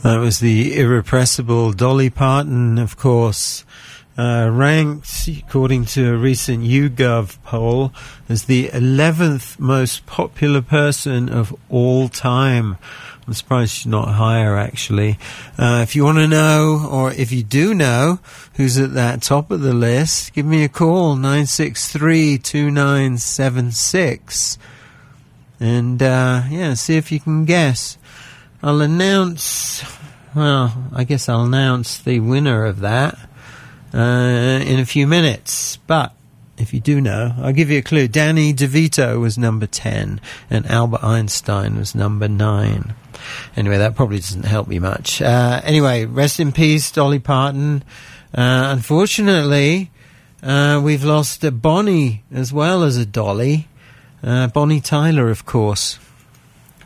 That was the irrepressible Dolly Parton, of course, ranked, according to a recent YouGov poll, as the 11th most popular person of all time. I'm surprised she's not higher, actually. If you want to know, or if you do know, who's at that top of the list, give me a call, 963-2976. And, see if you can guess. I'll announce the winner of that in a few minutes. But if you do know, I'll give you a clue. Danny DeVito was number 10 and Albert Einstein was number 9. Anyway, that probably doesn't help you much. Anyway, rest in peace, Dolly Parton. Unfortunately, we've lost a Bonnie as well as a Dolly. Bonnie Tyler, of course.